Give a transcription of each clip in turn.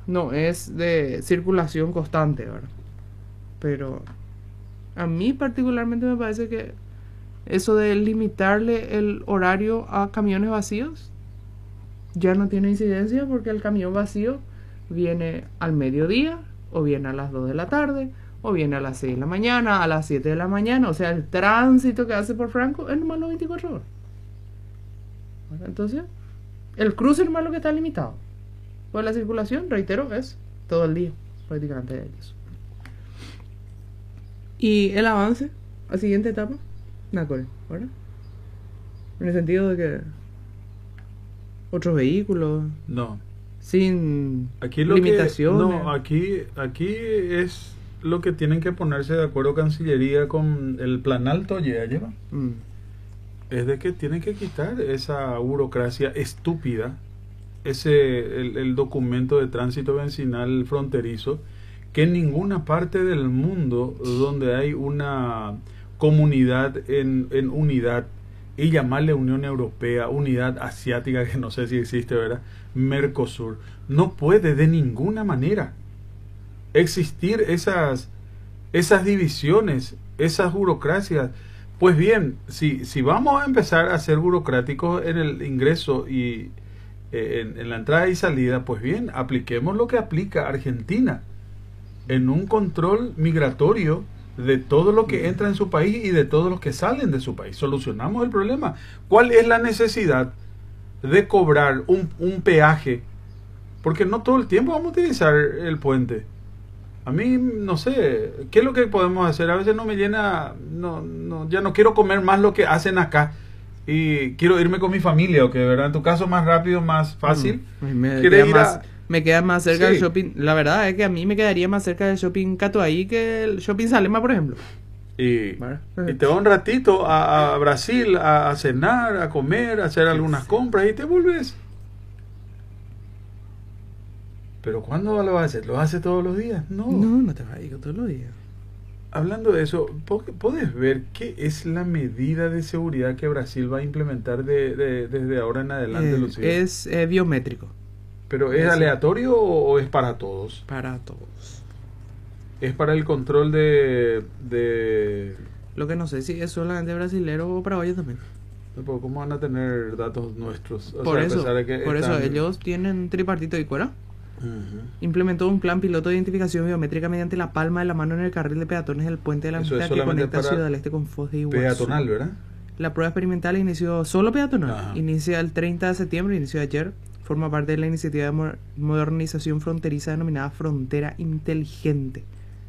no es de circulación constante, ¿verdad? Pero a mí particularmente me parece que eso de limitarle el horario a camiones vacíos ya no tiene incidencia, porque el camión vacío viene al mediodía, o viene a las 2 de la tarde, o viene a las 6 de la mañana, a las 7 de la mañana. O sea, el tránsito que hace por Franco es nomás los 24 horas. Entonces, el cruce nomás lo que está limitado. Pues la circulación, reitero, es todo el día, prácticamente de ellos. Y el avance, a siguiente etapa, Nácore, ¿verdad? En el sentido de que otros vehículos, No. sin Aquí lo limitaciones. No, aquí es lo que tienen que ponerse de acuerdo Cancillería con el plan alto, ya lleva. Es de que tienen que quitar esa burocracia estúpida, el documento de tránsito vecinal fronterizo, que en ninguna parte del mundo donde hay una comunidad en unidad, y llamarle Unión Europea, Unidad Asiática, que no sé si existe, ¿verdad? Mercosur, no puede de ninguna manera existir esas divisiones, esas burocracias. Pues bien, si vamos a empezar a ser burocráticos en el ingreso y en la entrada y salida, pues bien, apliquemos lo que aplica Argentina en un control migratorio de todo lo que entra en su país y de todos los que salen de su país. Solucionamos el problema. ¿Cuál es la necesidad de cobrar un peaje? Porque no todo el tiempo vamos a utilizar el puente. A mí, no sé, ¿qué es lo que podemos hacer? A veces no me llena, ya no quiero comer más lo que hacen acá y quiero irme con mi familia, ¿ok? ¿Verdad? En tu caso, más rápido, más fácil. Me queda más cerca Sí. del shopping. La verdad es que a mí me quedaría más cerca del shopping Catuaí que el shopping Salema, por ejemplo. Y te vas un ratito a Brasil a cenar, a comer, a hacer algunas compras y te vuelves. ¿Pero cuándo lo vas a hacer? ¿Lo haces todos los días? No. No te vas a ir todos los días. Hablando de eso, ¿puedes ver qué es la medida de seguridad que Brasil va a implementar desde ahora en adelante, Lucía? Es biométrico. ¿Pero es aleatorio o es para todos? Para todos. Es para el control de... Lo que no sé si es solamente brasilero o paraguayo también. Pero ¿cómo van a tener datos nuestros? O Por sea, eso, a pesar de que están... ellos tienen tripartito y cuera. Uh-huh. Implementó un plan piloto de identificación biométrica mediante la palma de la mano en el carril de peatones del puente de la Amistad que conecta Ciudad del Este con Foz de Iguazú. Peatonal, ¿verdad? La prueba experimental inició solo peatonal. Ajá. Inicia el 30 de septiembre, inició ayer. Forma parte de la iniciativa de modernización fronteriza denominada Frontera Inteligente.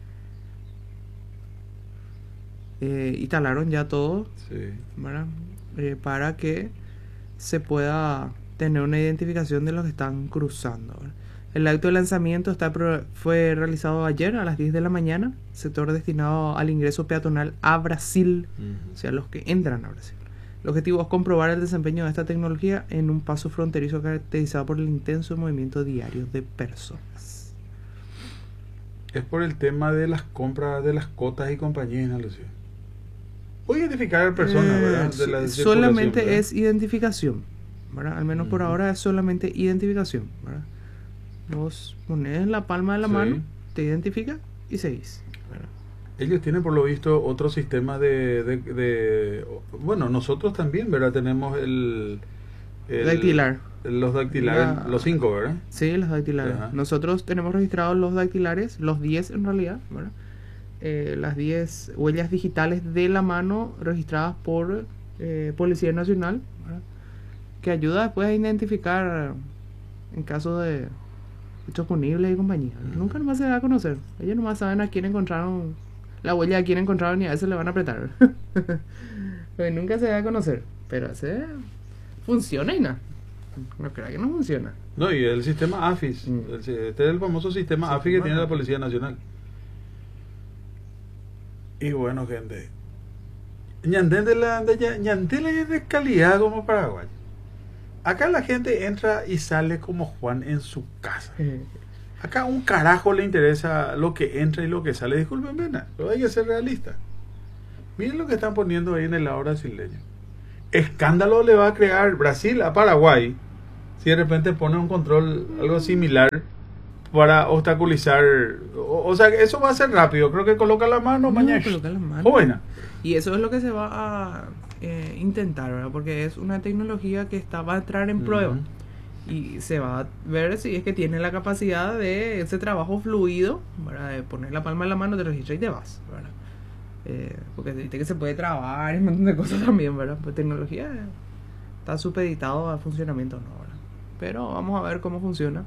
Instalaron ya todo, sí, ¿verdad? Para que se pueda tener una identificación de los que están cruzando, ¿verdad? El acto de lanzamiento fue realizado ayer a las 10 de la mañana, sector destinado al ingreso peatonal a Brasil, o sea, los que entran a Brasil. El objetivo es comprobar el desempeño de esta tecnología en un paso fronterizo caracterizado por el intenso movimiento diario de personas. Es por el tema de las compras de las cotas y compañías, Lucía. Voy a identificar a personas, ¿verdad? De la solamente, ¿verdad? Es ¿verdad? identificación, ¿verdad? Al menos por ahora es solamente identificación, ¿verdad? Vos pones la palma de la mano, te identifica y seguís, ¿verdad? Ellos tienen por lo visto otro sistema bueno, nosotros también, ¿verdad? Tenemos el dactilar. Los dactilares, los 5, ¿verdad? Sí, los dactilares. Ajá. Nosotros tenemos registrados los dactilares, los 10 en realidad, ¿verdad? Las 10 huellas digitales de la mano registradas por Policía Nacional, ¿verdad? Que ayuda después a identificar en caso de hechos punibles y compañía. Nunca nomás se da a conocer. Ellos nomás saben a quién encontraron, la huella de quién encontraron, y a veces le van a apretar. Pues nunca se da a conocer. Pero funciona y nada. No creo que no funciona. No, y el sistema AFIS. Este es el famoso sistema AFIS que tiene la Policía Nacional. Y bueno, gente, Ñandela es de calidad como Paraguay. Acá la gente entra y sale como Juan en su casa. Acá un carajo le interesa lo que entra y lo que sale. Disculpen, pena, pero hay que ser realista. Miren lo que están poniendo ahí en el lado brasileño. Escándalo le va a crear Brasil a Paraguay si de repente pone un control algo similar para obstaculizar. O sea, eso va a ser rápido. Creo que coloca la mano, mañana. Coloca la mano. Buena. Y eso es lo que se va a intentar, ¿verdad? Porque es una tecnología que va a entrar en prueba. Y se va a ver si es que tiene la capacidad de ese trabajo fluido, ¿verdad? De poner la palma en la mano, te registras y te vas, ¿verdad? Porque viste que se puede trabar y un montón de cosas también, ¿verdad? Pues tecnología está supeditado al funcionamiento, ¿no? ¿Verdad? Pero vamos a ver cómo funciona.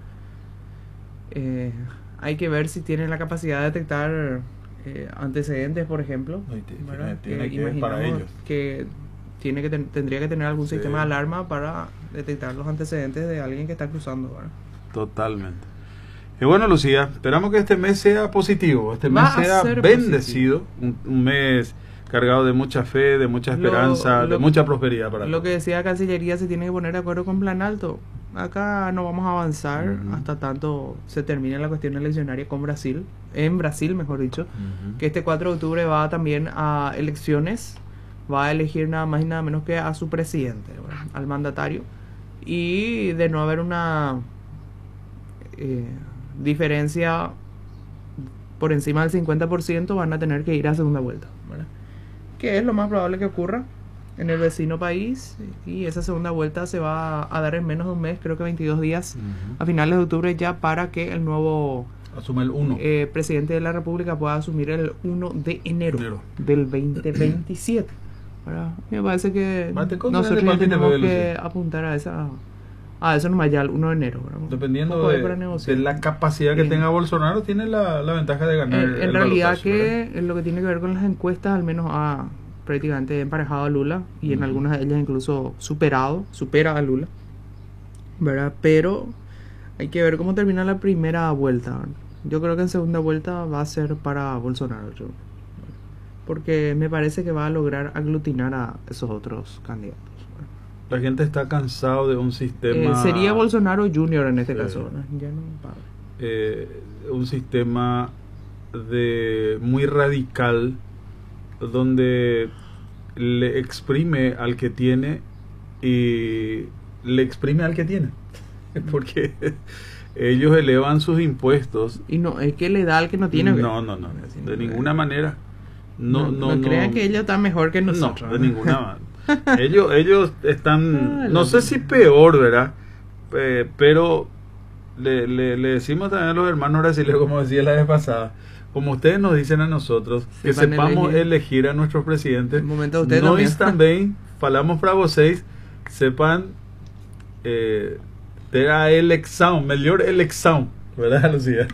Hay que ver si tiene la capacidad de detectar antecedentes, por ejemplo. Tiene que para ellos. Que tendría que tener algún sistema de alarma para detectar los antecedentes de alguien que está cruzando, ¿verdad? Totalmente. Y bueno, Lucía, esperamos que este mes sea positivo, este mes sea bendecido, un mes cargado de mucha fe, de mucha esperanza, de mucha prosperidad para todos. Lo que decía Cancillería, se tiene que poner de acuerdo con Plan Alto. Acá no vamos a avanzar hasta tanto se termine la cuestión eleccionaria con Brasil, en Brasil mejor dicho, que este 4 de octubre va también a elecciones, va a elegir nada más y nada menos que a su presidente, ¿verdad? Al mandatario, y de no haber una diferencia por encima del 50%, van a tener que ir a segunda vuelta, ¿verdad? Que es lo más probable que ocurra en el vecino país, y esa segunda vuelta se va a dar en menos de un mes, creo que 22 días, a finales de octubre, ya para que el nuevo asume el 1 presidente de la República pueda asumir el 1 de enero del 2027. Ahora, me parece que nosotros tenemos que apuntar a eso nomás ya el 1 de enero, ¿verdad? Dependiendo de la capacidad que tenga Bolsonaro, tiene la ventaja de ganar. En realidad que en lo que tiene que ver con las encuestas, al menos ha prácticamente emparejado a Lula, y en algunas de ellas incluso supera a Lula, ¿verdad? Pero hay que ver cómo termina la primera vuelta, ¿verdad? Yo creo que en segunda vuelta va a ser para Bolsonaro, porque me parece que va a lograr aglutinar a esos otros candidatos. La gente está cansado de un sistema... sería Bolsonaro Junior en este caso, ¿no? Ya no, padre. Un sistema muy radical, donde le exprime al que tiene y le exprime al que tiene. Porque ellos elevan sus impuestos. Y no, es que le da al que no tiene. No, de ninguna manera. No crean que ellos están mejor que nosotros. No, de ninguna manera. Ellos están, no sé si peor, ¿verdad? Pero le decimos también a los hermanos brasileños, como decía la vez pasada, como ustedes nos dicen a nosotros, que sepamos elegir a nuestros presidentes. Nós também falamos para vocês, sepan ter a eleição, melhor eleição, ¿verdad, Lucía?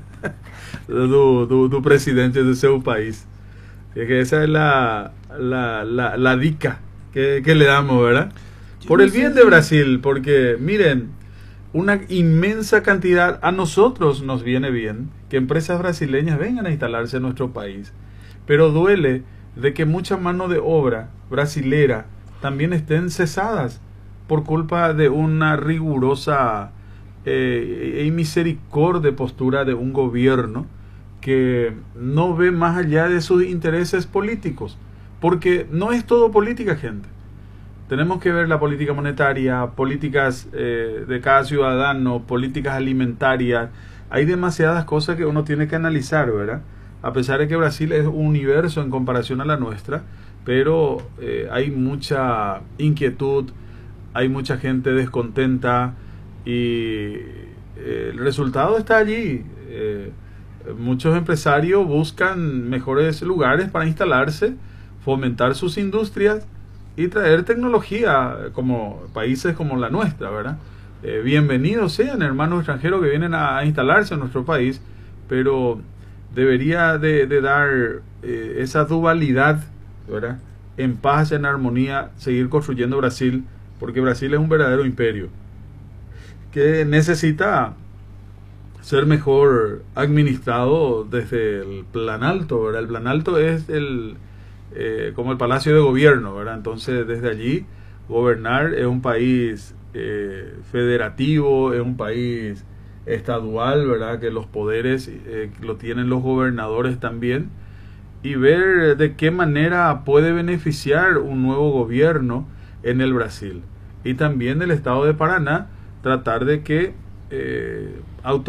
do presidente de seu país. Es que esa es la dica que le damos, ¿verdad? Por el bien de Brasil, porque miren, una inmensa cantidad, a nosotros nos viene bien que empresas brasileñas vengan a instalarse en nuestro país, pero duele de que mucha mano de obra brasilera también estén cesadas por culpa de una rigurosa y misericordia postura de un gobierno que no ve más allá de sus intereses políticos, porque no es todo política, gente. Tenemos que ver la política monetaria, políticas de cada ciudadano, políticas alimentarias. Hay demasiadas cosas que uno tiene que analizar, ¿verdad? A pesar de que Brasil es un universo en comparación a la nuestra, pero hay mucha inquietud, hay mucha gente descontenta y el resultado está allí. Muchos empresarios buscan mejores lugares para instalarse, fomentar sus industrias y traer tecnología como países como la nuestra, ¿verdad? Bienvenidos sean hermanos extranjeros que vienen a instalarse en nuestro país, pero debería de dar esa dualidad, ¿verdad? En paz, en armonía, seguir construyendo Brasil, porque Brasil es un verdadero imperio que necesita ser mejor administrado desde el plan alto, ¿verdad? El plan alto es como el palacio de gobierno, ¿verdad? Entonces desde allí gobernar es un país federativo, es un país estadual, ¿verdad? Que los poderes lo tienen los gobernadores también, y ver de qué manera puede beneficiar un nuevo gobierno en el Brasil. Y también el estado de Paraná, tratar de que